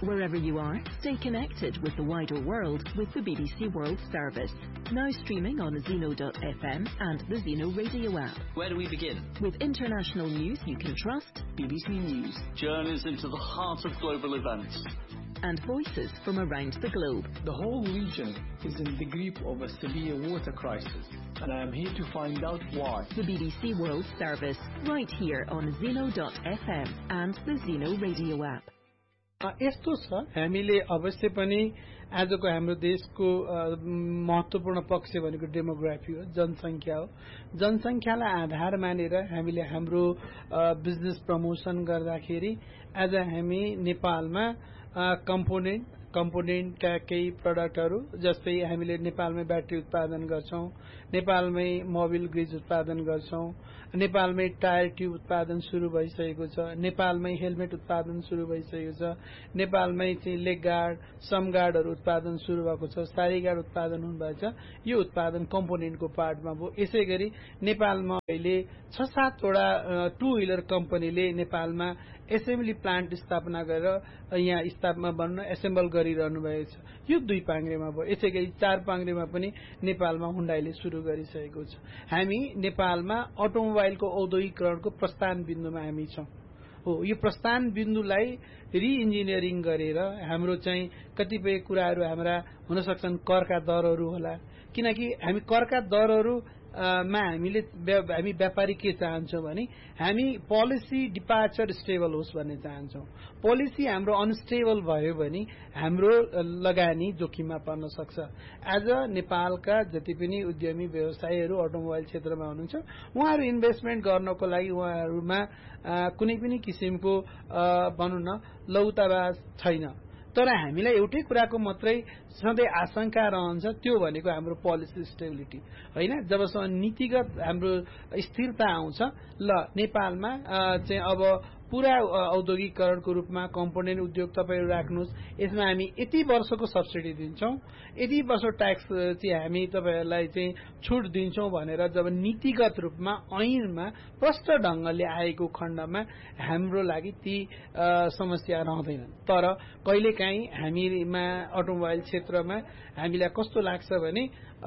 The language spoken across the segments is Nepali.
Wherever you are, stay connected with the wider world with the BBC World Service. Now streaming on Zeno.fm and the Zeno Radio app. Where do we begin? With international news you can trust. BBC News. Journeys into the heart of global events. And voices from around the globe. The whole region is in the grip of a severe water crisis, and I am here to find out why. The BBC World Service, right here on Zeno.fm and the Zeno Radio app. यस्तो छ हामीले अवश्य पनि आजको हाम्रो देशको महत्त्वपूर्ण पक्ष भनेको डेमोग्राफी हो, जनसंख्या हो। जनसंख्यालाई आधार मानेर हामीले हाम्रो बिजनेस प्रमोसन गर्दाखेरि आज हामी नेपालमा कम्पोनेन्टका केही प्रोडक्टहरू जस्तै हामीले नेपालमै ब्याट्री उत्पादन गर्छौं, नेपालमै मोबिल ग्रिज उत्पादन गर्छौं, नेपालमै टायर ट्युब उत्पादन सुरु भइसकेको छ, नेपालमै हेलमेट उत्पादन सुरु भइसकेको छ, नेपालमै चाहिँ लेग गार्ड, सम गार्डहरू उत्पादन सुरु भएको छ, सारी गार्ड उत्पादन हुनुभएको छ। यो उत्पादन कम्पोनेन्टको पार्टमा भयो। यसैगरी नेपालमा अहिले 6-7 वटा टु व्हीलर कम्पनीले नेपालमा एसेम्बली प्लान्ट स्थापना गरेर यहाँ एसेम्बल गरिरहनु भएको छ। यो 2 पाङ्ग्रेमा भयो। यसैगरी 4 पाङ्ग्रेमा पनि नेपालमा हुन्डाईले सुरु गरिसकेको छ। हामी नेपालमा अटोमोबाइलको औद्योगिकरणको प्रस्थान बिन्दुमा हामी छौं। हो, यो प्रस्थान बिन्दुलाई रिइन्जिनियरिङ गरेर हाम्रो चाहिँ कतिपय कुराहरू हाम्रा हुन सक्छन्। करका दरहरू होला, किनकि हामी करका दरहरू हामी व्यापारी के चाहन्छौं भने हामी पोलिसी डिपार्चर स्टेबल होस् भन्ने चाहन्छौं। पोलिसी हाम्रो अनस्टेबल भयो भने हाम्रो लगानी जोखिममा पर्न सक्छ। आज नेपालका जति पनि उद्यमी व्यवसायीहरू अटोमोबाइल क्षेत्रमा हुनुहुन्छ, उहाँहरू इन्भेस्टमेन्ट गर्नको लागि उहाँहरूमा कुनै पनि किसिमको भनौं न लौताबाज छैन। तर हामीलाई एउटै कुराको मात्रै सधैँ आशंका रहन्छ, त्यो भनेको हाम्रो पोलिसी स्टेबिलिटी हैन। जबसम्म नीतिगत हाम्रो स्थिरता आउँछ, ल नेपालमा चाहिँ अब पूरा औद्योगिकरणको रूपमा कम्पोनेन्ट उद्योग तपाईहरु राख्नुस्, यसमा हामी यति वर्षको सब्सिडी दिन्छौं, यति वर्ष ट्याक्स चाहिँ हामी तपाईहरुलाई चाहिँ छुट दिन्छौं भनेर जब नीतिगत रूपमा ऐनमा प्रष्ट ढंगले आएको खण्डमा हाम्रो लागि ती समस्या रहँदैनन्। तर कहिलेकाहीँ हामीमा अटोमोबाइल क्षेत्रमा हामीलाई कस्तो लाग्छ भने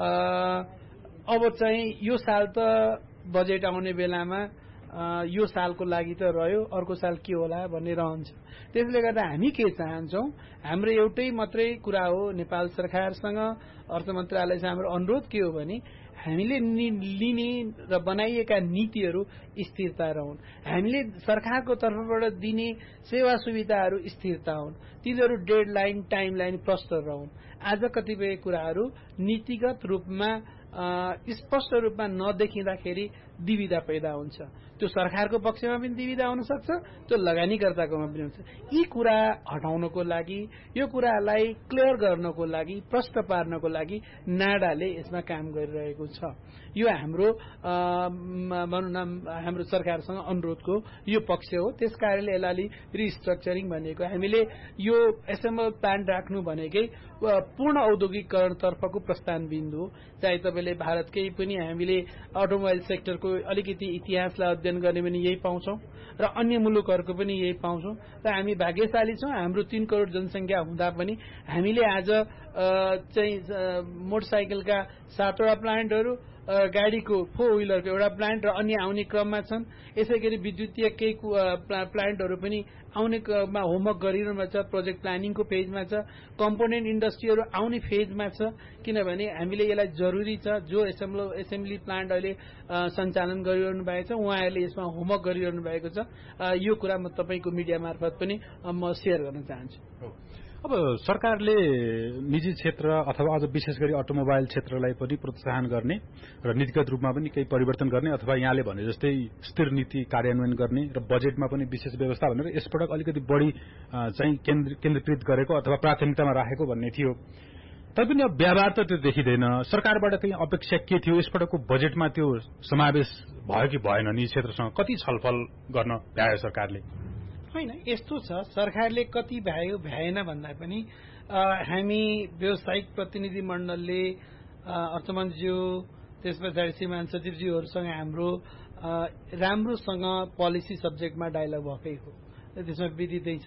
अब चाहिँ यो साल त बजेट आउने बेलामा यो सालको लागि त रह्यो, अर्को साल के होला भन्ने रहन्छ। त्यसले गर्दा हामी के चाहन्छौं, हाम्रो एउटै मात्रै कुरा हो, नेपाल सरकारसँग अर्थ मन्त्रालयसँग हाम्रो अनुरोध के हो भने हामीले लिने र बनाइएका नीतिहरू स्थिरता रहन्, हामीले सरकारको तर्फबाट दिने सेवा सुविधाहरू स्थिरता हुन्, तिनीहरू डेडलाइन टाइमलाइन प्रष्ट रहन्। आज कतिपय कुराहरू नीतिगत रूपमा स्पष्ट रूपमा नदेखिँदाखेरि दुविधा पैदा हुन्छ। त्यो सरकारको पक्षमा पनि दुविधा हुन सक्छ, त्यो लगानीकर्ताकोमा पनि हुन्छ। यी कुरा हटाउनको लागि, यो कुरालाई क्लियर गर्नको लागि, प्रष्ट पार्नको लागि नाडाले यसमा काम गरिरहेको छ। यो हाम्रो भनौं न हाम्रो सरकारसँग अनुरोधको यो पक्ष हो। त्यसकारणले यसलाई रिस्ट्रक्चरिङ भनेको हामीले यो एसेम्बल प्लान्ट राख्नु भनेकै पूर्ण औद्योगिकरण तर्फको प्रस्थान बिन्दु हो। चाहे तपाईले भारतकै पनि हामीले अटोमोबाइल सेक्टरको अलिकति इतिहासलाई अध्ययन गर्ने पनि यही पाउँछौं र अन्य मुलुकहरुको पनि यही पाउँछौं। र हामी भाग्यशाली छौं, हाम्रो 3 करोड जनसंख्या हुँदा पनि हामीले आज चाहिँ मोटरसाइकलका 7 वटा प्लान्टहरू, गाडीको 4 व्हीलरको एउटा प्लान्ट र अन्य आउने क्रममा छन्। यसैगरी विद्युतीय केही प्लान्टहरू पनि आउने क्रममा होमवर्क गरिरहेको छ, प्रोजेक्ट प्लानिङको फेजमा छ। कम्पोनेन्ट इन्डस्ट्रीहरू आउने फेजमा छ, किनभने हामीले यसलाई जरुरी छ। जो एसेम्बली प्लान्ट अहिले सञ्चालन गरिरहनु भएको छ, उहाँहरूले यसमा होमवर्क गरिरहनु भएको छ। यो कुरा म तपाईको मिडिया मार्फत पनि म शेयर गर्न चाहन्छु। अब सरकारले निजी क्षेत्र अथवा अझ विशेष गरी अटोमोबाइल क्षेत्रलाई पनि प्रोत्साहन गर्ने र नीतिगत रूपमा पनि केही परिवर्तन गर्ने अथवा यहाँले भने जस्तै स्थिर नीति कार्यान्वयन गर्ने र बजेटमा पनि विशेष व्यवस्था भनेर यसपटक अलिकति बढी चाहिँ केन्द्रीकृत गरेको अथवा प्राथमिकतामा राखेको भन्ने थियो। तैपनि अब व्यवहार त त्यो देखिदैन। सरकारबाट चाहिँ अपेक्षा के थियो? यसपटकको बजेटमा त्यो समावेश भयो कि भएन? निजी क्षेत्रसँग कति छलफल गर्न भ्यायो सरकारले? हैन, यस्तो छ, सरकारले कति भ्यायो भ्याएन भन्दा पनि हामी व्यावसायिक प्रतिनिधि मण्डलले अर्थमन्त्रीज्यू, त्यसपछि श्रीमान सचिवज्यूहरूसँग हाम्रो राम्रोसँग पोलिसी सब्जेक्टमा डायलग भएकै हो, त्यसमा विदितै छ।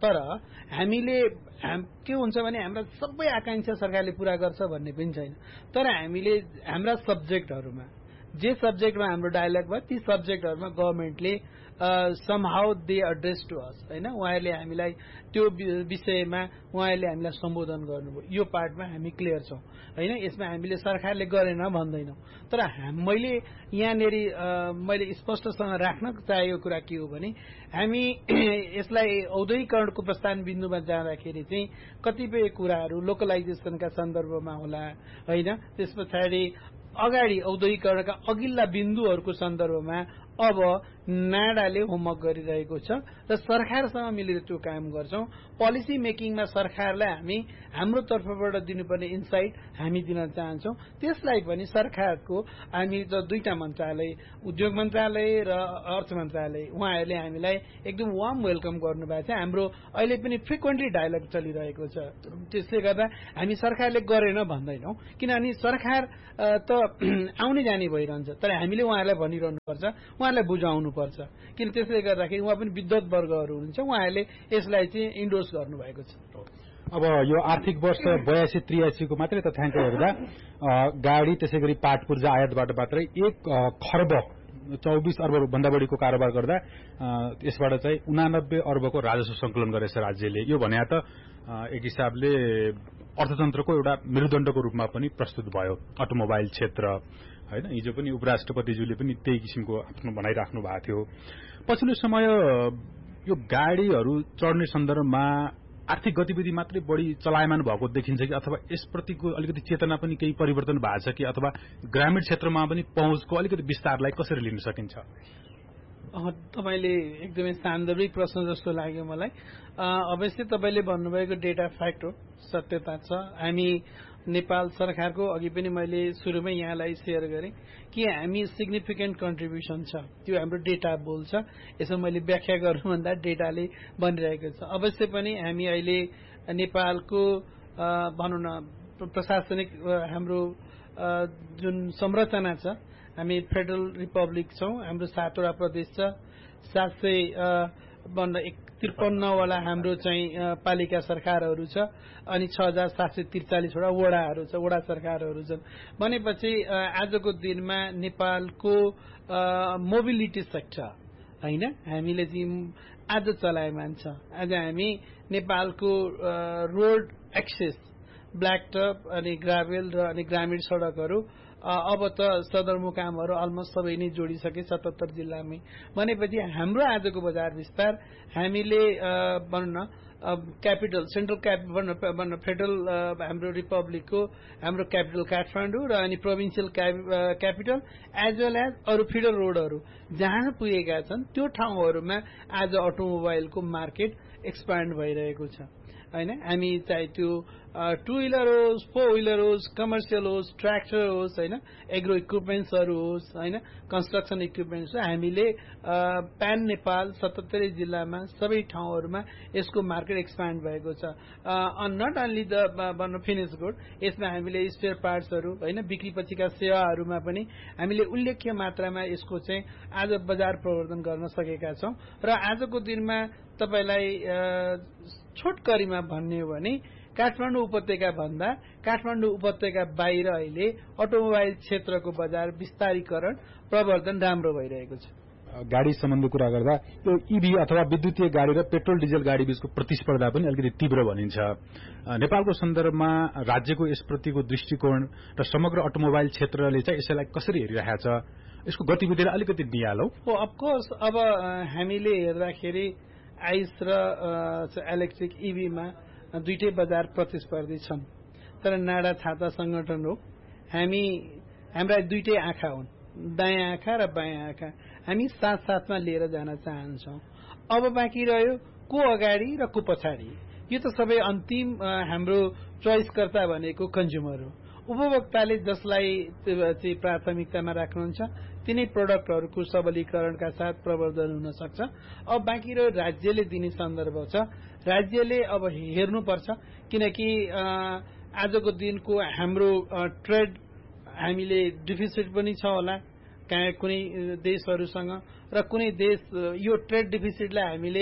तर हामीले के हुन्छ भने हाम्रा सबै आकांक्षा सरकारले पूरा गर्छ भन्ने पनि छैन। तर हामीले हाम्रा सब्जेक्टहरूमा जे सब्जेक्टमा हाम्रो डायलग भयो ती सब्जेक्टहरूमा गभर्मेन्टले somehow they address to us हैन। उहाँहरूले हामीलाई त्यो विषयमा उहाँहरूले हामीलाई सम्बोधन गर्नुभयो, यो पार्टमा हामी क्लियर छौं हैन। यसमा हामीले सरकारले गरेन भन्दैनौं, तर मैले यहाँनेरि मैले स्पष्टसँग राख्न चाहेको कुरा के हो भने हामी यसलाई औद्योगिकरणको प्रस्थान बिन्दुमा जाँदाखेरि चाहिँ कतिपय कुराहरू लोकलाइजेसनका सन्दर्भमा होला हैन। त्यसपछि अगाडि औद्योगिकरणका अघिल्ला बिन्दुहरूको सन्दर्भमा अब नाडाले होमवर्क गरिरहेको छ र सरकारसँग मिलेर त्यो काम गर्छौं। पोलिसी मेकिङमा सरकारलाई हामी हाम्रो तर्फबाट दिनुपर्ने इन्साइट हामी दिन चाहन्छौं। त्यसलाई पनि सरकारको हामी त दुईटा मन्त्रालय, उद्योग मन्त्रालय र अर्थ मन्त्रालय, उहाँहरूले हामीलाई एकदम वार्म वेलकम गर्नुभएको छ। हाम्रो अहिले पनि फ्रिक्वेन्टली डायलग चलिरहेको छ। त्यसले गर्दा हामी सरकारले गरेन भन्दैनौं, किनभने सरकार त आउने जाने भइरहन्छ, तर हामीले उहाँहरूलाई भनिरहनुपर्छ, उहाँहरूलाई बुझाउनुपर्छ। किन त्यसले गर्दाखेरि उहाँ पनि विद्वत वर्गहरू हुनुहुन्छ, उहाँहरूले यसलाई चाहिँ इन्डोर्स गर्नुभएको छ। अब यो आर्थिक वर्ष 82-83 को मात्रै तथ्याङ्क हेर्दा गाडी त्यसै गरी पाट पूर्जा आयातबाट मात्रै 1 खर्ब 24 अर्ब भन्दा बढीको कारोबार गर्दा यसबाट चाहिँ 89 अर्बको राजस्व संकलन गरेछ राज्यले। यो भने त एक हिसाबले अर्थतन्त्रको एउटा मेरुदण्डको रूपमा पनि प्रस्तुत भयो अटोमोबाइल क्षेत्र हैन। हिजो पनि उपराष्ट्रपतिज्यूले पनि त्यही किसिमको आफ्नो भनाइराख्नु भएको थियो। पछिल्लो समय यो गाडीहरू चढ्ने सन्दर्भमा आर्थिक गतिविधि मात्रै बढी चलायमान भएको देखिन्छ कि अथवा यसप्रतिको अलिकति चेतना पनि केही परिवर्तन भएको छ कि अथवा ग्रामीण क्षेत्रमा पनि पहुँचको अलिकति विस्तारलाई कसरी लिन सकिन्छ? तपाईले एकदमै सान्दर्भिक प्रश्न जस्तो लाग्यो मलाई। अवश्य तपाईले भन्नुभएको डेटा फ्याक्ट हो, सत्यता छ। हामी नेपाल सरकारको अघि पनि मैले सुरुमै यहाँलाई शेयर गरेँ कि हामी सिग्निफिकेन्ट कन्ट्रिब्युसन छ, त्यो हाम्रो डेटा बोल्छ। यसो मैले व्याख्या गर्नुभन्दा डेटाले भनिरहेको छ। अवश्य पनि हामी अहिले नेपालको भनौँ न प्रशासनिक हाम्रो जुन संरचना छ, हामी फेडरल रिपब्लिक छौं, हाम्रो 7 वटा प्रदेश छ, 753 वाला हाम्रो चाहिँ पालिका सरकारहरू छ, अनि 6743 वटा वडाहरू छ, वडा सरकारहरू छन्। भनेपछि आजको दिनमा नेपालको मोबिलिटी सेक्टर हैन हामीले चाहिँ आज चलायमान छ। आज हामी नेपालको रोड एक्सेस, ब्ल्याक टप अनि ग्राभेल र अनि ग्रामीण सड़कहरू अब त सदरमुकामहरू अलमोस्ट सबै नै जोडिसके 77 जिल्लामै। भनेपछि हाम्रो आजको बजार विस्तार हामीले भनौँ न क्यापिटल सेन्ट्रल फेडरल हाम्रो रिपब्लिकको हाम्रो क्यापिटल काठमाडौँ र अनि provincial capital as well as अरू फिडर रोडहरू जहाँ पुगेका छन् त्यो ठाउँहरूमा आज अटोमोबाइलको मार्केट एक्सपान्ड भइरहेको छ हैन। हामी चाहे त्यो 2 व्हीलर होस्, 4 व्हीलर होस्, कमर्सियल होस्, ट्र्याक्टर होस् हैन, एग्रो इक्विपमेन्ट्सहरू होस् हैन, कन्स्ट्रक्सन इक्विपमेन्ट्स, हामीले प्यान नेपाल 77 जिल्लामा सबै ठाउँहरूमा यसको मार्केट एक्सपान्ड भएको छ। Not only the finish good, यसमा हामीले स्पेयर पार्ट्सहरू हैन, बिक्री पछिका सेवाहरूमा पनि हामीले उल्लेख्य मात्रामा यसको चाहिँ आज बजार प्रवर्धन गर्न सकेका छौं। र आजको दिनमा तपाईलाई छोटकरीमा भन्ने हो भने काठमाडौँ उपत्यका भन्दा काठमाडौँ उपत्यका बाहिर अहिले अटोमोबाइल क्षेत्रको बजार विस्तारीकरण प्रवर्धन राम्रो भइरहेको छ। गाडी सम्बन्धी कुरा गर्दा यो ईभी अथवा विद्युतीय गाडी र पेट्रोल डिजल गाडी बीचको प्रतिस्पर्धा पनि अलिकति तीव्र भनिन्छ। नेपालको सन्दर्भमा राज्यको यसप्रतिको दृष्टिकोण र समग्र अटोमोबाइल क्षेत्रले चाहिँ यसैलाई कसरी हेरिरहेको छ, यसको गतिविधिलाई अलिकति नियालौ। अफकोर्स अब हामीले हेर्दाखेरि आइस र इलेक्ट्रिक ईभीमा दुईटै बजार प्रतिस्पर्धी छन्, तर नाडा छाता संगठन हो। हाम्रा दुईटै आँखा हुन्, दायाँ आँखा र बायाँ आँखा, हामी साथ साथमा लिएर जान चाहन्छौं। अब बाँकी रह्यो को अगाडि र को पछाडि, यो त सबै अन्तिम हाम्रो चोइसकर्ता भनेको कन्ज्युमर हो। उपभोक्ताले जसलाई चाहिँ प्राथमिकतामा राख्नुहुन्छ तिनै प्रोडक्टहरूको सबलीकरणका साथ प्रवर्धन हुन सक्छ। अब बाँकी रह्यो राज्यले दिने सन्दर्भ छ, राज्यले अब हेर्नुपर्छ, किनकि आजको दिनको हाम्रो ट्रेड हामीले डिफिसिट पनि छ होला कुनै देशहरूसँग, र कुनै देश यो ट्रेड डिफिसिटलाई हामीले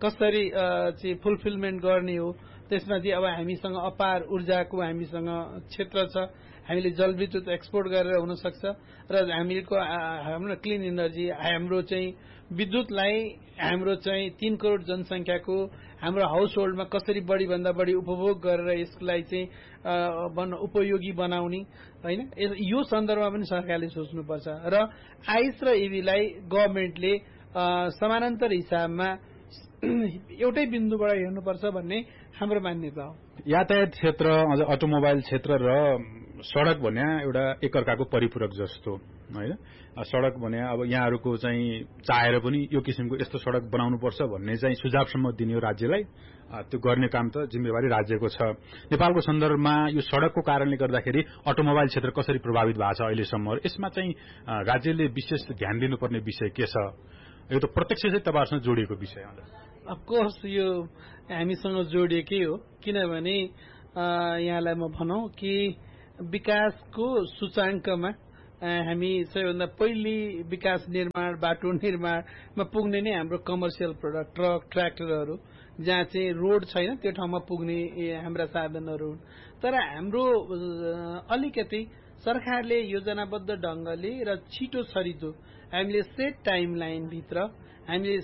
कसरी चाहिँ फुलफिलमेन्ट गर्ने हो। त्यसमा चाहिँ अब हामीसँग अपार ऊर्जाको हामीसँग क्षेत्र छ। हामीले जलविद्युत एक्सपोर्ट गरेर हुन सक्छ र हाम्रो क्लिन एनर्जी हाम्रो चाहिँ विद्युतलाई हाम्रो चाहिँ 3 करोड जनसंख्याको हाम्रो हाउस होल्डमा कसरी बढी भन्दा बढी उपभोग गरेर यसलाई चाहिँ उपयोगी बनाउने हैन। यो सन्दर्भमा पनि सरकारले सोच्नुपर्छ र आइस र इभीलाई गभर्नमेन्टले समानान्तर हिसाबमा एउटै बिन्दुबाट हेर्नुपर्छ भन्ने हाम्रो मान्यता हो। यातायात क्षेत्र अझ अटोमोबाइल क्षेत्र र सड़क भन्या एउटा एकअर्काको परिपूरक जस्तो हैन। सड़क भन्या अब यहाँहरूको चाहिँ चाहेर पनि यो किसिमको यस्तो सड़क बनाउनुपर्छ भन्ने चाहिँ सुझावसम्म दिने हो राज्यलाई। त्यो गर्ने काम त जिम्मेवारी राज्यको छ। नेपालको सन्दर्भमा यो सड़कको कारणले गर्दाखेरि अटोमोबाइल क्षेत्र कसरी प्रभावित भएको छ अहिलेसम्म, यसमा चाहिँ राज्यले विशेष ध्यान दिनुपर्ने विषय के छ? यो त प्रत्यक्ष चाहिँ तपाईहरुसँग जोडिएको विषय हो। अफकोर्स यो हामीसँग जोडिएकै हो, किनभने यहाँलाई म भनौं कि विकासको सूचाङ्कमा हामी सबैभन्दा पहिली विकास निर्माण बाटो निर्माणमा पुग्ने नै हाम्रो कमर्सियल प्रोडक्ट ट्रक ट्र्याक्टरहरू, जहाँ चाहिँ रोड छैन त्यो ठाउँमा पुग्ने हाम्रा साधनहरू हुन्। तर हाम्रो अलिकति सरकारले योजनाबद्ध ढंगले र छिटो छरितो हामीले सेट टाइमलाइन भित्र हामीले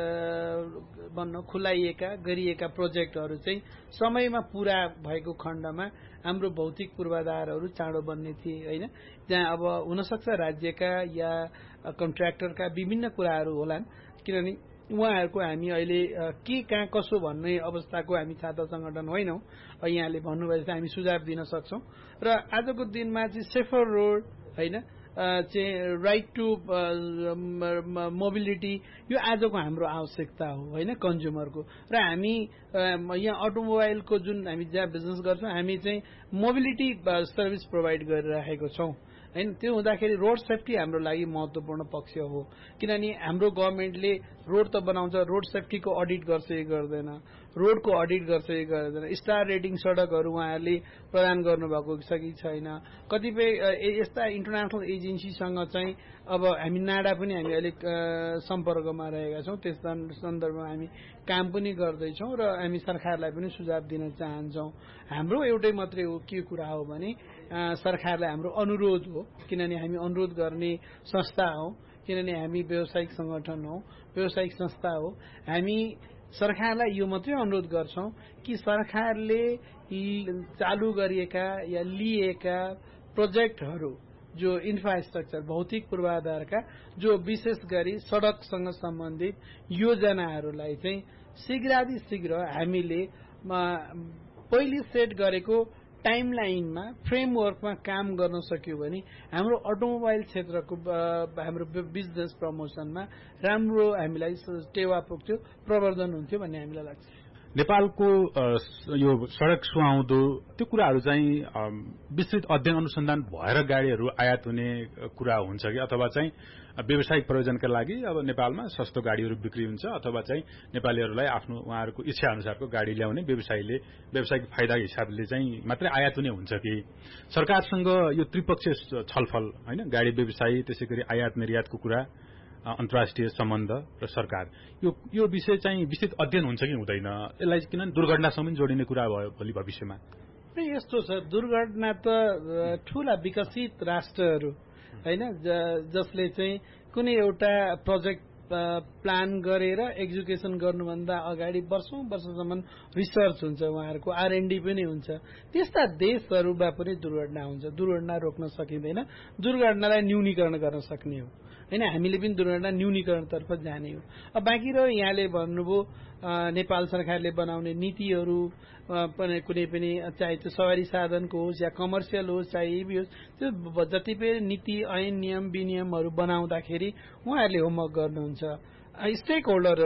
खुलाइएका गरिएका प्रोजेक्टहरू चाहिँ समयमा पूरा भएको खण्डमा हाम्रो भौतिक पूर्वाधारहरू चाँडो बन्ने थिए हैन। जहाँ अब हुनसक्छ राज्यका या कन्ट्र्याक्टरका विभिन्न कुराहरू होलान्, किनभने उहाँहरूको हामी अहिले के कहाँ कसो भन्ने अवस्थाको हामी छात्र संगठन होइनौं। यहाँले भन्नुभयो जस्तै हामी सुझाव दिन सक्छौं र आजको दिनमा चाहिँ सेफर रोड हैन चाहिँ राइट टु मोबिलिटी यो आजको हाम्रो आवश्यकता हो हैन कन्ज्युमरको। र हामी यहाँ अटोमोबाइलको जुन हामी जहाँ बिजनेस गर्छौं हामी चाहिँ मोबिलिटी सर्भिस प्रोभाइड गरिरहेको छौं हैन। त्यो हुँदाखेरि रोड सेफ्टी हाम्रो लागि महत्वपूर्ण पक्ष हो, किनभने हाम्रो गभर्नमेन्टले रोड त बनाउँछ, रोड सेफ्टीको अडिट गर्छ कि गर्दैन, रोडको अडिट गर्छ कि गर्दैन, स्टार रेटिङ सडकहरू उहाँहरूले प्रदान गर्नुभएको छ कि छैन। कतिपय यस्ता इन्टरनेसनल एजेन्सीसँग चाहिँ अब हामी नाडा पनि हामी अलिक सम्पर्कमा रहेका छौं। त्यस सन्दर्भमा हामी काम पनि गर्दैछौं र हामी सरकारलाई पनि सुझाव दिन चाहन्छौं। हाम्रो एउटै मात्रै हो के कुरा हो भने सरकारलाई हाम्रो अनुरोध हो, किनभने हामी अनुरोध गर्ने संस्था हो, किनभने हामी व्यावसायिक संगठन हो, व्यावसायिक संस्था हो। हामी सरकारलाई यो मात्रै अनुरोध गर्छौं कि सरकारले चालू गरिएका या लिएका प्रोजेक्टहरू जो इन्फ्रास्ट्रक्चर भौतिक पूर्वाधारका जो विशेष गरी सड़कसँग सम्बन्धित योजनाहरूलाई चाहिँ शीघ्रातिशीघ्र हामीले पहिले सेट गरेको टाइमलाइनमा फ्रेमवर्कमा काम गर्न सक्यो भने हाम्रो अटोमोबाइल क्षेत्रको हाम्रो बिजनेस प्रमोसनमा राम्रो हामीलाई टेवा पुग्थ्यो, प्रवर्धन हुन्थ्यो भन्ने हामीलाई लाग्छ। नेपालको यो सड़क सुहाउँदो त्यो कुराहरू चाहिँ विस्तृत अध्ययन अनुसन्धान भएर गाडीहरू आयात हुने कुरा हुन्छ कि अथवा चाहिँ व्यावसायिक प्रयोजनका लागि अब नेपालमा सस्तो गाडीहरू बिक्री हुन्छ अथवा चाहिँ नेपालीहरूलाई आफ्नो उहाँहरूको इच्छा अनुसारको गाडी ल्याउने व्यावसायिक फाइदाको हिसाबले चाहिँ मात्रै आयात हुने हुन्छ कि सरकारसँग यो त्रिपक्षीय छलफल हैन गाडी व्यवसायी त्यसैगरी आयात निर्यातको कुरा अन्तर्राष्ट्रिय सम्बन्ध र सरकार यो विषय चाहिँ विस्तृत अध्ययन हुन्छ कि हुँदैन, यसलाई किनभने दुर्घटनासँग पनि जोडिने कुरा भयो भोलि भविष्यमा। यस्तो छ, दुर्घटना त ठूला विकसित राष्ट्रहरू हैन जसले चाहिँ कुनै एउटा प्रोजेक्ट प्लान गरेर एक्जिक्युसन गर्नुभन्दा अगाडि वर्षौंसम्म रिसर्च हुन्छ, उहाँहरूको R&D पनि हुन्छ। त्यस्ता देशहरूमा पनि दुर्घटना हुन्छ, दुर्घटना रोक्न सकिँदैन, दुर्घटनालाई न्यूनीकरण गर्न सक्ने हो हैन। हामीले पनि दुर्घटना न्यूनीकरणतर्फ जाने हो। अब बाँकी रह्यो यहाँले भन्नुभयो नेपाल सरकारले बनाउने नीतिहरू कुनै पनि चाहे त्यो सवारी साधनको होस् या कमर्सियल होस् चाहे इभी होस्, त्यो जति पनि नीति ऐन नियम विनियमहरू बनाउँदाखेरि उहाँहरूले होमवर्क गर्नुहुन्छ। स्टेक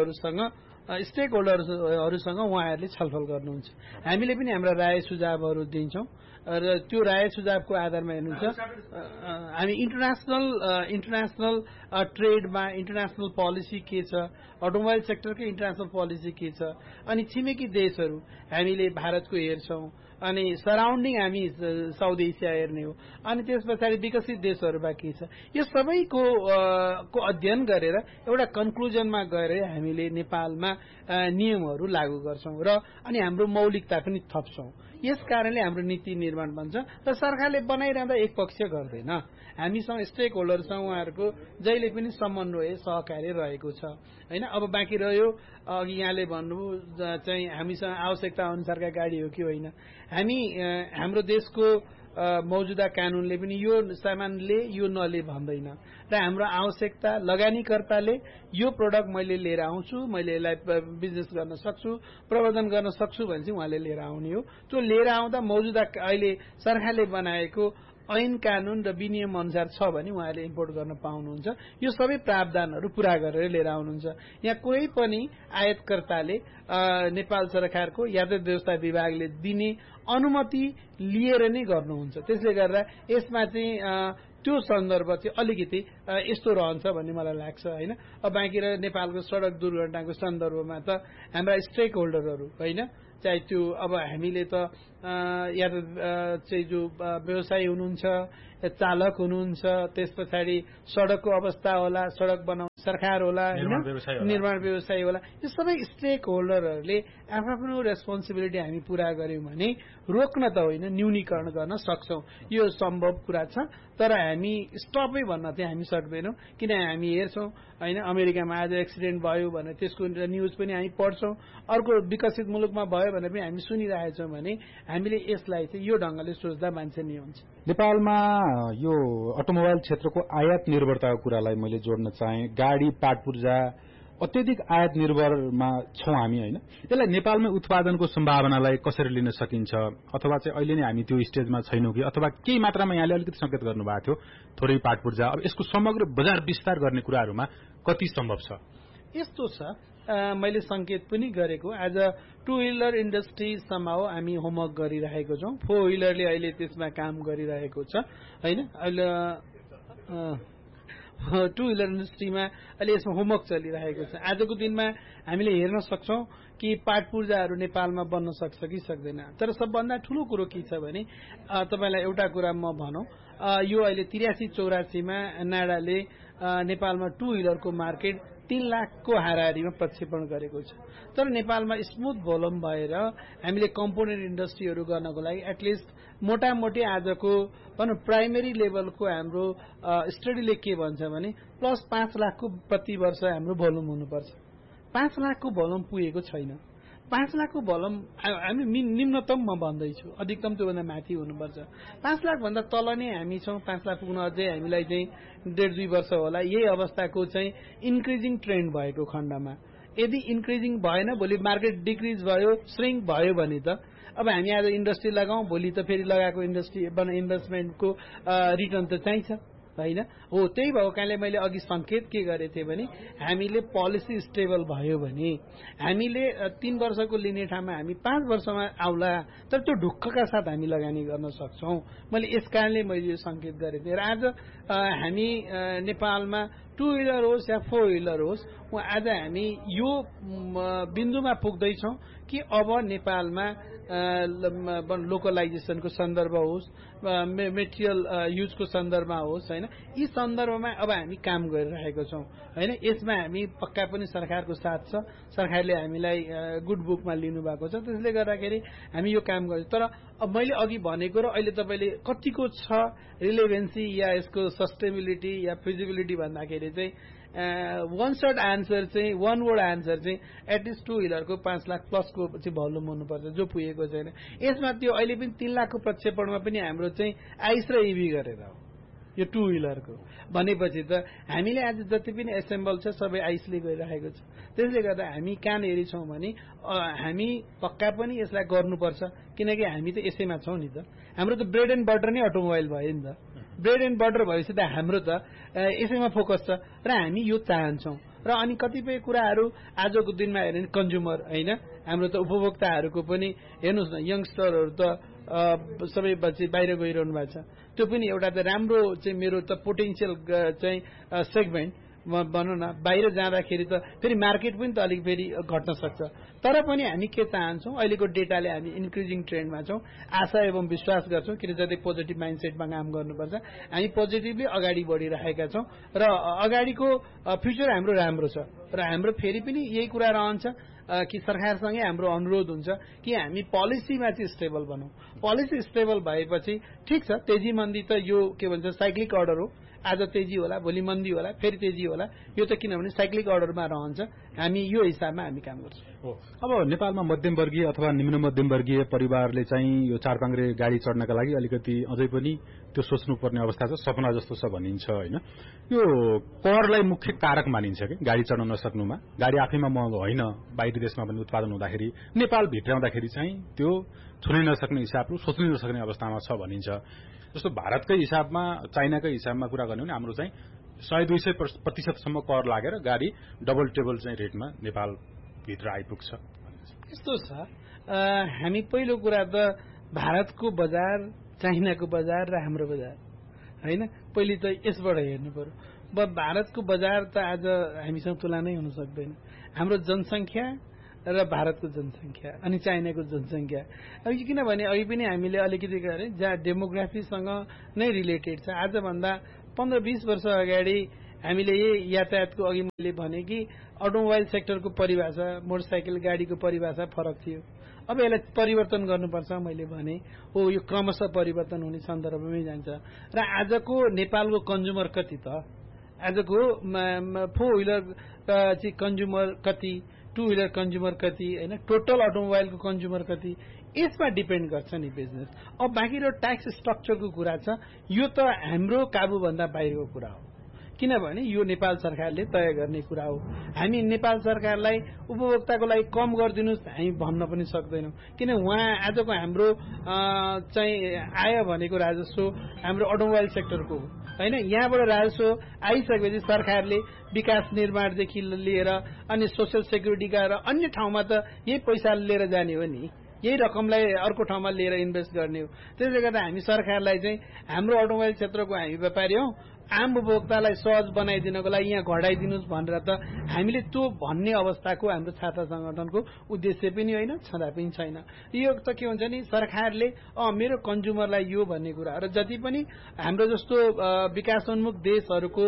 होल्डरहरूसँग उहाँहरूले छलफल गर्नुहुन्छ। हामीले पनि हाम्रा राय सुझावहरू दिन्छौं र त्यो राय सुझावको आधारमा हेर्नुहुन्छ हामी इन्टरनेशनल ट्रेडमा इन्टरनेशनल पोलिसी के छ, अटोमोबाइल सेक्टरकै इन्टरनेशनल पोलिसी के छ, अनि छिमेकी देशहरू हामीले भारतको हेर्छौं, अनि सराउन्डिङ हामी साउथ एसिया हेर्ने हो अनि त्यस पछाडि विकसित देशहरू बाँकी छ यो सबैको अध्ययन गरेर एउटा कन्क्लुजनमा गएर हामीले नेपालमा नियमहरू लागू गर्छौं र अनि हाम्रो मौलिकता पनि थप्छौं यस कारणले हाम्रो नीति निर्माण बन्छ र सरकारले बनाइरहँदा एक पक्ष गर्दैन हामीसँग स्टेक होल्डरसँग उहाँहरूको जहिले पनि समन्वय सहकार्य रहेको छ हैन अब बाँकी रह्यो अघि यहाँले भन्नुभयो चाहिँ हामीसँग आवश्यकता अनुसारका गाडी हो कि होइन हामी हाम्रो देशको मौजुदा कानूनले पनि यो सामानले यो नले भन्दैन र हाम्रो आवश्यकता लगानीकर्ताले यो प्रोडक्ट मैले लिएर आउँछु मैले यसलाई बिजनेस गर्न सक्छु प्रवर्धन गर्न सक्छु भने चाहिँ उहाँले लिएर आउने हो त्यो लिएर आउँदा मौजुदा अहिले सरकारले बनाएको ऐन कानून र विनियम अनुसार छ भने उहाँले इम्पोर्ट गर्न पाउनुहुन्छ यो सबै प्रावधानहरू पूरा गरेर लिएर आउनुहुन्छ यहाँ कुनै पनि आयातकर्ताले नेपाल सरकारको यातायात व्यवस्था विभागले दिने अनुमति लिएर नै गर्नुहुन्छ त्यसले गर्दा यसमा चाहिँ त्यो सन्दर्भ चाहिँ अलिकति यस्तो रहन्छ भन्ने मलाई लाग्छ हैन अब बाँकी र नेपालको सडक दुर्घटनाको सन्दर्भमा त हाम्रा स्टेक होल्डरहरू हैन चाहे त्यो अब हामीले त चाहिँ जो व्यवसायी हुनुहुन्छ चालक हुनुहुन्छ त्यस पछाडि सडकको अवस्था होला सडक बनाउने सरकार होला निर्माण व्यवसायी होला यो सबै स्टेक होल्डरहरूले आफ्नो रेस्पोन्सिबिलिटी हामी पूरा गर्यौं भने रोक्न त होइन न्यूनीकरण गर्न सक्छौं यो सम्भव कुरा छ तर हामी स्टपै भन्न चाहिँ हामी सक्दैनौं किन हामी हेर्छौं हैन अमेरिकामा आज एक्सिडेन्ट भयो भने त्यसको न्यूज पनि हामी पढ्छौं अर्को विकसित मुलुकमा भयो भने पनि हामी सुनिरहेछौं भने हामीले यसलाई चाहिँ यो ढंगले सोच्दा मान्छे नि हुन्छ नेपालमा यो अटोमोबाइल क्षेत्रको आयात निर्भरताको कुरालाई मैले जोड्न चाहे गाडी पाटपुर्जा अत्यधिक आयात निर्भरमा छौं हामी हैन यसलाई नेपालमै उत्पादनको सम्भावनालाई कसरी लिन सकिन्छ अथवा चाहिँ अहिले नै हामी त्यो स्टेजमा छैनौं कि अथवा केही मात्रामा यहाँले अलिकति संकेत गर्नुभएको थियो थोरै पाटपुर्जा अब यसको समग्र बजार विस्तार गर्ने कुराहरुमा कति सम्भव छ यस्तो छ मैले संकेत पनि गरेको आज टु व्हीलर इन्डस्ट्री समाउ हामी होमवर्क गरिरहेको छौं फोर व्हीलरले अहिले त्यसमा काम गरिरहेको छ हैन अहिले टु व्हीलर इन्डस्ट्रीमा अहिले यसमा होमवर्क चलिरहेको छ आजको दिनमा हामीले हेर्न सक्छौं कि पाटपुर्जाहरू नेपालमा बन्न सक्छ कि सक्दैन तर सबभन्दा ठूलो कुरो के छ भने तपाईलाई एउटा कुरा म भनौं यो अहिले 83-84 मा नाडाले नेपालमा टु व्हीलरको मार्केट 3 लाखको हाराहारीमा प्रक्षेपण गरेको छ तर नेपालमा स्मूथ भोल्युम भएर हामीले कम्पोनेन्ट इन्डस्ट्रीहरू गर्नको लागि एटलिस्ट मोटामोटी आजको भनौं प्राइमेरी लेभलको हाम्रो स्टडीले के भन्छ भने प्लस 5 लाखको प्रति वर्ष हाम्रो भोल्युम हुनुपर्छ 5 लाखको भोल्युम पुगेको छैन 5 लाखको भोल्युम हामी निम्नतम म भन्दैछु अधिकतम त्यो भन्दा माथि हुनुपर्छ 5 लाख भन्दा तल नै हामी छौं 5 लाख पुग्न अझै हामीलाई चाहिँ 1.5-2 वर्ष होला यही अवस्थाको चाहिँ इन्क्रिजिङ ट्रेन्ड भएको खण्डमा यदि इन्क्रिजिङ भएन भोलि मार्केट डिक्रिज भयो श्रिङ्क भयो भने त अब हामी आज इन्डस्ट्री लगाउँ भोलि त फेरि लगाएको इन्डस्ट्री इन्भेस्टमेन्टको रिटर्न त चाहिन्छ हैन हो त्यही भएको कारणले मैले अघि संकेत के गरेको थिएँ भने हामीले पोलिसी स्टेबल भयो भने हामीले 3 वर्षको लिने ठाउँमा हामी 5 वर्षमा आउला तर त्यो ढुक्कका साथ हामी लगानी गर्न सक्छौं मैले यस कारणले मैले यो संकेत गरेको थिएँ र आज हामी नेपालमा टु व्हीलर होस् या फोर व्हीलर होस् आज हामी यो बिन्दुमा पुग्दै छौं कि अब नेपालमा लोकलाइजेसनको सन्दर्भ होस् मेटेरियल युजको सन्दर्भमा होस् हैन यी सन्दर्भमा अब हामी काम गरिरहेको छौं हैन यसमा हामी पक्का पनि सरकारको साथ छ सरकारले हामीलाई गुड बुकमा लिनु भएको छ त्यसले गर्दाखेरि हामी यो काम गर्छौं तर अब मैले अघि भनेको र अहिले तपाईले कतिको छ रिलेभेन्सी या यसको सस्टेनेबिलिटी या फिजिबिलिटी भन्दाखेरि चाहिँ वन शॉट आन्सर चाहिँ वन वर्ड आन्सर चाहिँ एटलिस्ट टु व्हीलरको 5 लाख प्लसको चाहिँ भोल्युम हुनुपर्छ जो पुगेको छैन यसमा त्यो अहिले पनि 3 लाखको प्रक्षेपणमा पनि हाम्रो चाहिँ आइस र इभी गरेर हो यो टु व्हीलरको भनेपछि त हामीले आज जति पनि एसेम्बल छ सबै आइसले गइरहेको छ त्यसले गर्दा हामी कहाँनेरि छौं भने हामी पक्का पनि यसलाई गर्नुपर्छ किनकि हामी त यसैमा छौं नि त हाम्रो त ब्रेड एन्ड बटर नै अटोमोबाइल भयो नि त ब्रेड एन्ड बटर भएपछि त हाम्रो त यसैमा फोकस छ र हामी यो चाहन्छौं र अनि कतिपय कुराहरू आजको दिनमा हेर्ने कन्ज्युमर हैन हाम्रो त उपभोक्ताहरूको पनि हेर्नुस् न यंगस्टरहरू त सबै बच्चे बाहिर गइरहनु भएको छ त्यो पनि एउटा त राम्रो चाहिँ मेरो त पोटेन्शियल चाहिँ सेगमेन्ट भनौँ न बाहिर जाँदाखेरि त फेरि मार्केट पनि त अलिक फेरि घट्न सक्छ। तर पनि हामी के चाहन्छौँ, अहिलेको डेटाले हामी इन्क्रिजिङ ट्रेन्डमा छौँ, आशा एवं विश्वास गर्छौँ, किन जति पोजिटिभ माइन्डसेटमा काम गर्नुपर्छ। हामी पोजिटिभली अगाडि बढिरहेका छौँ र अगाडिको फ्युचर हाम्रो राम्रो छ र हाम्रो फेरि पनि यही कुरा रहन्छ कि सरकारसँगै हाम्रो अनुरोध हुन्छ कि हामी पोलिसीमा चाहिँ स्टेबल बनौँ। पोलिसी स्टेबल भएपछि ठिक छ, तेजी मन्दी त यो के भन्छ साइक्लिक अर्डर हो, आज तेजी होला भोलि मन्दी होला फेरि तेजी होला, यो त किनभने साइक्लिक अर्डरमा रहन्छ। हामी यो हिसाबमा हामी काम गर्छौँ। अब नेपालमा मध्यमवर्गीय अथवा निम्न मध्यमवर्गीय परिवारले चाहिँ यो चारपाङ्ग्रे गाडी चढ्नका लागि अलिकति अझै पनि त्यो सोच्नुपर्ने अवस्था छ, सपना जस्तो छ भनिन्छ होइन। यो करलाई मुख्य कारक मानिन्छ कि गाडी चढ्न नसक्नुमा। गाडी आफैमा महँगो होइन, बाहिरी देशमा पनि उत्पादन हुँदाखेरि नेपाल भित्राउँदाखेरि चाहिँ त्यो छुनै नसक्ने हिसाबले सोच्नै नसक्ने अवस्थामा छ भनिन्छ। जस्तो भारतकै हिसाबमा चाइनाकै हिसाबमा कुरा गर्ने भने हाम्रो चाहिँ 100-200% कर लागेर गाडी डबल टेबल चाहिँ रेटमा नेपाल भित्र आइपुग्छ। यस्तो छ, हामी पहिलो कुरा त भारतको बजार, चाइनाको बजार र हाम्रो बजार होइन, पहिले त यसबाट हेर्नु पर्यो। भारतको बजार त आज हामीसँग तुलनै हुन सक्दैन। हाम्रो जनसङ्ख्या र भारतको जनसङ्ख्या अनि चाइनाको जनसङ्ख्या, अब किनभने अहिले पनि हामीले अलिकति गरे जहाँ डेमोग्राफीसँग नै रिलेटेड छ। आजभन्दा 15-20 वर्ष अगाडि हामीले यही यातायातको अघि मैले भने कि अटोमोबाइल सेक्टरको परिभाषा, मोटरसाइकल गाडीको परिभाषा फरक थियो। अब यसलाई परिवर्तन गर्नुपर्छ मैले भने हो, यो क्रमशः परिवर्तन हुने सन्दर्भमै जान्छ। र आजको नेपालको कन्ज्युमर कति त, आजको फोर व्हिलर चाहिँ कन्ज्युमर कति, टू व्हिलर कन्ज्युमर कति होइन, टोटल अटोमोबाइलको कन्ज्युमर कति, यसमा डिपेन्ड गर्छ नि बिजनेस। अब बाँकी र ट्याक्स स्ट्रक्चरको कुरा छ, यो त हाम्रो काबुभन्दा बाहिरको कुरा हो, किनभने यो नेपाल सरकारले तय गर्ने कुरा हो। हामी नेपाल सरकारलाई उपभोक्ताको लागि कम गरिदिनुहोस् हामी भन्न पनि सक्दैनौँ, किन उहाँ आजको हाम्रो चाहिँ आय भनेको राजस्व हाम्रो अटोमोबाइल सेक्टरको हो होइन। यहाँबाट राजस्व आइसकेपछि सरकारले विकास निर्माणदेखि लिएर अनि सोसियल सेक्युरिटीका र अन्य ठाउँमा त यही पैसा लिएर जाने हो नि, यही रकमलाई अर्को ठाउँमा लिएर इन्भेस्ट गर्ने हो। त्यसले गर्दा हामी सरकारलाई चाहिँ हाम्रो अटोमोबाइल क्षेत्रको हामी व्यापारी हौ, आम उपभोक्तालाई सहज बनाइदिनको लागि यहाँ घटाइदिनुहोस् भनेर त हामीले त्यो भन्ने अवस्थाको हाम्रो छात्र संगठनको उद्देश्य पनि होइन, छँदा पनि छैन। यो त के हुन्छ नि, सरकारले मेरो कन्ज्युमरलाई यो भन्ने कुरा र जति पनि हाम्रो जस्तो विकासोन्मुख देशहरूको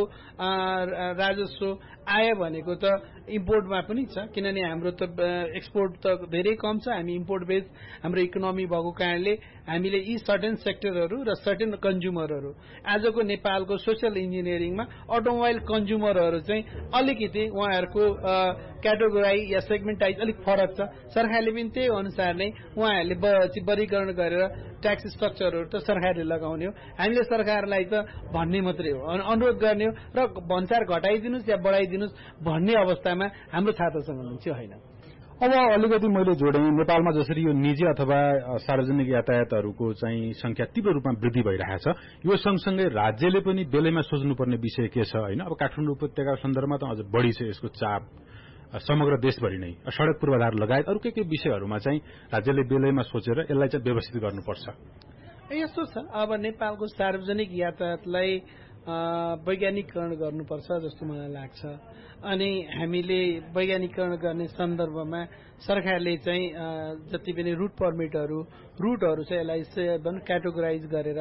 राजस्व आय भनेको त इम्पोर्टमा पनि छ, किनभने हाम्रो त एक्सपोर्ट त धेरै कम छ, हामी इम्पोर्ट बेस हाम्रो इकोनोमी भएको कारणले हामीले यी सर्टेन सेक्टरहरू र सर्टेन कन्ज्युमरहरू आजको नेपालको सोसियल इन्जिनियरिङमा अटोमोबाइल कन्ज्युमरहरू चाहिँ अलिकति उहाँहरूको क्याटेगोराइज या सेगमेन्टाइज अलिक फरक छ। सरकारले पनि त्यही अनुसार नै उहाँहरूले वर्गीकरण गरेर ट्याक्स स्ट्रक्चरहरू त सरकारले लगाउने हो, हामीले सरकारलाई त भन्ने मात्रै हो, अनुरोध गर्ने हो र भन्सार घटाइदिनुहोस् या बढाइदिनुहोस् भन्ने अवस्थामा हाम्रो छात्र सङ्गठन चाहिँ होइन। अब अलिकति मैले जोडेँ, नेपालमा जसरी यो निजी अथवा सार्वजनिक यातायातहरूको चाहिँ संख्या तीव्र रूपमा वृद्धि भइरहेछ, यो सँगसँगै राज्यले पनि बेलैमा सोच्नुपर्ने विषय के छ होइन। अब काठमाडौँ उपत्यकाको सन्दर्भमा त अझ बढी छ यसको चाप, समग्र देशभरि नै सड़क पूर्वाधार लगायत अरू के विषयहरूमा चाहिँ राज्यले बेलैमा सोचेर यसलाई चाहिँ व्यवस्थित गर्नुपर्छ। यस्तो छ, अब नेपालको सार्वजनिक यातायातलाई वैज्ञानिकरण गर्नुपर्छ जस्तो मलाई लाग्छ। अनि हामीले वैज्ञानिकरण गर्ने सन्दर्भमा सरकारले चाहिँ जति पनि रुट पर्मिटहरू चाहिँ यसलाई क्याटेगोराइज गरेर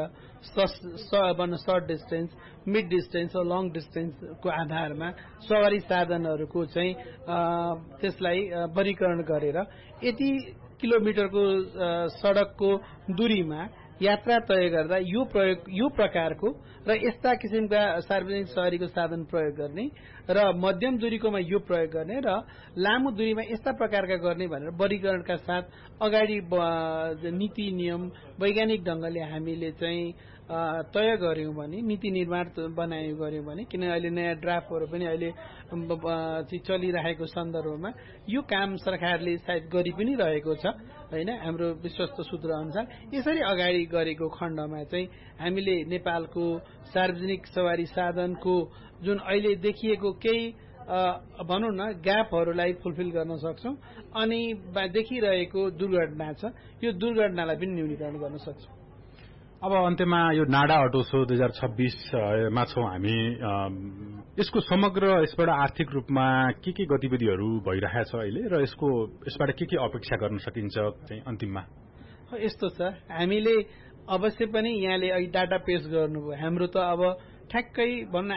सर्ट डिस्टेन्स, मिड डिस्टेन्स र लङ डिस्टेन्सको आधारमा सवारी साधनहरूको चाहिँ त्यसलाई वर्गीकरण गरेर यति किलोमिटरको सडकको दूरीमा यात्रा तय गर्दा यो प्रकारको र यस्ता किसिमका सार्वजनिक शहरीको साधन प्रयोग गर्ने र मध्यम दूरीकोमा यो प्रयोग गर्ने र लामो दूरीमा यस्ता प्रकारका गर्ने भनेर वर्गीकरणका साथ अगाडि नीति नियम वैज्ञानिक ढंगले हामीले चाहिँ तय गर्यौं भने, नीति निर्माण बनायौं गर्यौं भने, किन अहिले नयाँ ड्राफ्टहरू पनि अहिले चलिरहेको सन्दर्भमा यो काम सरकारले सायद गरि पनि रहेको छ हैन। हाम्रो विश्वस्त सूत्र अनुसार यसरी अगाडि गरेको खण्डमा चाहिँ हामीले नेपालको सार्वजनिक सवारी साधनको जुन अहिले देखिएको केही भनौं न ग्यापहरूलाई फुलफिल गर्न सक्छौं अनि देखिरहेको दुर्घटना छ, यो दुर्घटनालाई पनि न्यूनीकरण गर्न सक्छौं। अब अन्त्यमा यो नाडा अटो सो 2026 मा छौं हामी। यसको समग्र यसबाट आर्थिक रूपमा के गतिविधिहरू भइरहेछ अहिले र यसबाट के अपेक्षा गर्न सकिन्छ चाहिँ अन्तिममा? यस्तो छ, हामीले अवश्य पनि यहाँले अहिले डाटा पेश गर्नुभयो। हाम्रो त अब ठ्याक्कै भन्न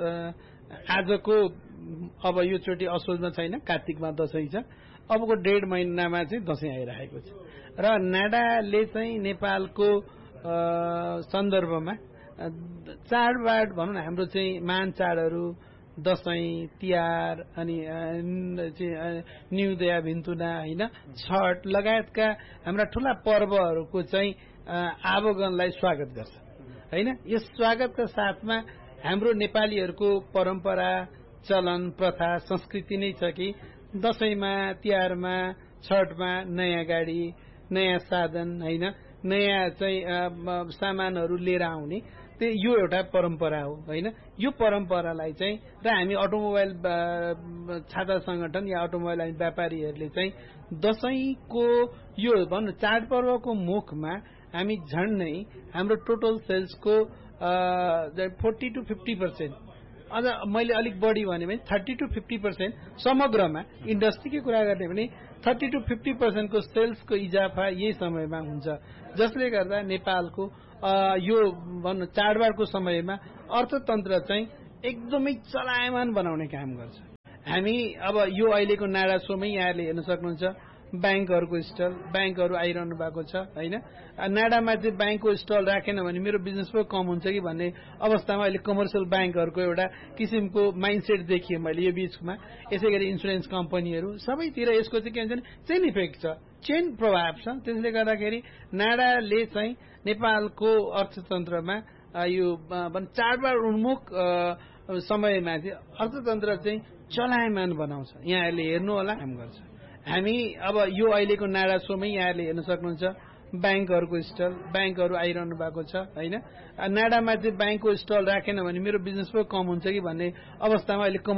आजको अब यो चोटि असोजमा छैन, कार्तिकमा दशैं छ, अबको 1.5 महिनामा चाहिँ दशैं आइरहेको छ र नाडाले चाहिँ नेपालको सन्दर्भमा चाडबाड भनौँ न, हाम्रो चाहिँ महान चाडहरू दशैं, तिहार, अनि न्युदया भिन्तुना होइन, छठ लगायतका हाम्रा ठूला पर्वहरूको चाहिँ आवागमनलाई स्वागत गर्छ होइन। यस स्वागतका साथमा हाम्रो नेपालीहरूको परम्परा, चलन, प्रथा, संस्कृति नै छ कि दशैंमा, तिहारमा, छठमा नयाँ गाडी, नयाँ साधन होइन, नयाँ चाहिँ सामानहरू लिएर आउने, यो एउटा परम्परा हो होइन। यो परम्परालाई चाहिँ र हामी अटोमोबाइल छाता संगठन या अटोमोबाइल व्यापारीहरूले चाहिँ दशैंको यो भन्नु चाडपर्वको मुखमा हामी झन्डै हाम्रो टोटल सेल्सको 40 to 50%, अझ मैले अलिक बढी भने 30 to 50% समग्रमा इन्डस्ट्रीकै कुरा गर्ने भने 30 to 50% को सेल्सको इजाफा यही समयमा हुन्छ, जसले गर्दा नेपालको यो भन्नु चाडबाडको समयमा अर्थतन्त्र चाहिँ एकदमै चलायमान बनाउने काम गर्छ। हामी अब यो अहिलेको नाडा सोमै यहाँले हेर्न सक्नुहुन्छ, ब्याङ्कहरूको स्टल, ब्याङ्कहरू आइरहनु भएको छ होइन। नाडामा चाहिँ ब्याङ्कको स्टल राखेन भने मेरो बिजनेस पो कम हुन्छ कि भन्ने अवस्थामा अहिले कमर्सियल ब्याङ्कहरूको एउटा किसिमको माइन्डसेट देखियो मैले यो बीचमा। यसै गरी इन्सुरेन्स कम्पनीहरू सबैतिर यसको चाहिँ के भन्छ भने चेन इफेक्ट छ, चेन प्रभाव छ। त्यसले गर्दाखेरि नाडाले चाहिँ नेपालको अर्थतन्त्रमा यो चाडबाड उन्मुख समयमा चाहिँ अर्थतन्त्र चाहिँ चलायमान बनाउँछ। यहाँहरूले हेर्नु होला, काम गर्छ। हामी अब यो अहिलेको नाडा सोमै यहाँहरूले हेर्न सक्नुहुन्छ, ब्याङ्कहरूको स्टल, ब्याङ्कहरू आइरहनु भएको छ होइन। नाडामा चाहिँ ब्याङ्कको स्टल राखेन भने मेरो बिजनेस पो कम हुन्छ कि भन्ने अवस्थामा अहिले